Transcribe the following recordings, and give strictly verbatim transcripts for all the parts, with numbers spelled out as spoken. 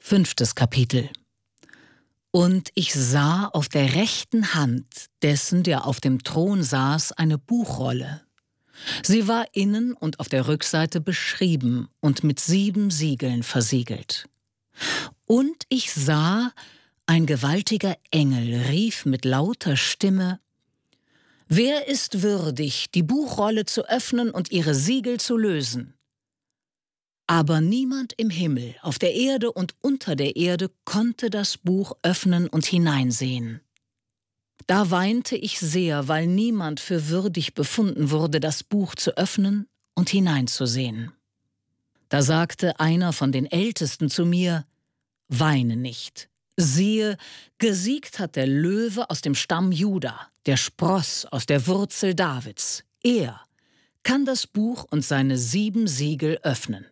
Fünftes Kapitel. Und ich sah auf der rechten Hand dessen, der auf dem Thron saß, eine Buchrolle. Sie war innen und auf der Rückseite beschrieben und mit sieben Siegeln versiegelt. Und ich sah, ein gewaltiger Engel rief mit lauter Stimme: Wer ist würdig, die Buchrolle zu öffnen und ihre Siegel zu lösen? Aber niemand im Himmel, auf der Erde und unter der Erde konnte das Buch öffnen und hineinsehen. Da weinte ich sehr, weil niemand für würdig befunden wurde, das Buch zu öffnen und hineinzusehen. Da sagte einer von den Ältesten zu mir: Weine nicht. Siehe, gesiegt hat der Löwe aus dem Stamm Juda, der Spross aus der Wurzel Davids. Er kann das Buch und seine sieben Siegel öffnen.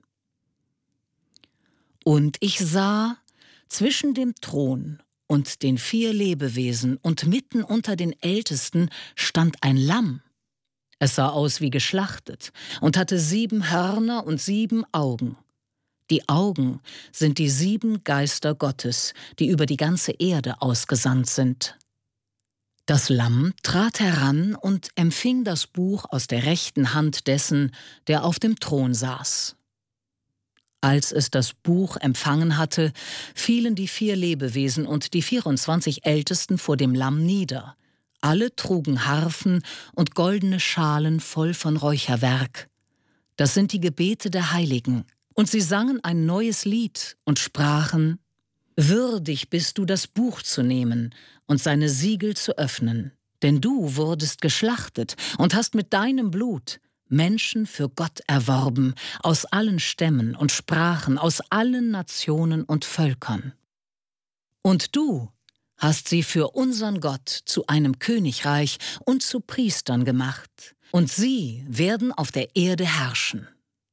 Und ich sah zwischen dem Thron und den vier Lebewesen und mitten unter den Ältesten stand ein Lamm. Es sah aus wie geschlachtet und hatte sieben Hörner und sieben Augen. Die Augen sind die sieben Geister Gottes, die über die ganze Erde ausgesandt sind. Das Lamm trat heran und empfing das Buch aus der rechten Hand dessen, der auf dem Thron saß. Als es das Buch empfangen hatte, fielen die vier Lebewesen und die vierundzwanzig Ältesten vor dem Lamm nieder. Alle trugen Harfen und goldene Schalen voll von Räucherwerk. Das sind die Gebete der Heiligen. Und sie sangen ein neues Lied und sprachen: Würdig bist du, das Buch zu nehmen und seine Siegel zu öffnen. Denn du wurdest geschlachtet und hast mit deinem Blut Menschen für Gott erworben, aus allen Stämmen und Sprachen, aus allen Nationen und Völkern. Und du hast sie für unseren Gott zu einem Königreich und zu Priestern gemacht, und sie werden auf der Erde herrschen.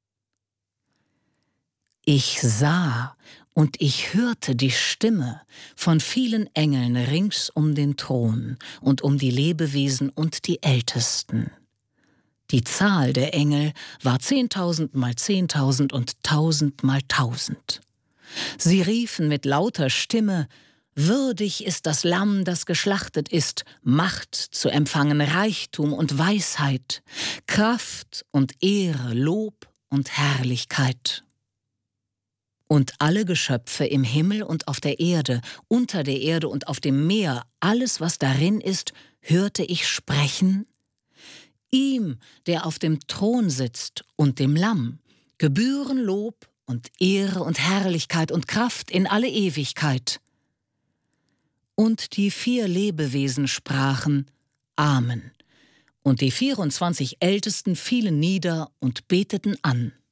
Ich sah und ich hörte die Stimme von vielen Engeln rings um den Thron und um die Lebewesen und die Ältesten. Die Zahl der Engel war zehntausend mal zehntausend und tausend mal tausend. Sie riefen mit lauter Stimme: Würdig ist das Lamm, das geschlachtet ist, Macht zu empfangen, Reichtum und Weisheit, Kraft und Ehre, Lob und Herrlichkeit. Und alle Geschöpfe im Himmel und auf der Erde, unter der Erde und auf dem Meer, alles, was darin ist, hörte ich sprechen: Ihm, der auf dem Thron sitzt, und dem Lamm, gebühren Lob und Ehre und Herrlichkeit und Kraft in alle Ewigkeit. Und die vier Lebewesen sprachen: Amen. Und die vierundzwanzig Ältesten fielen nieder und beteten an.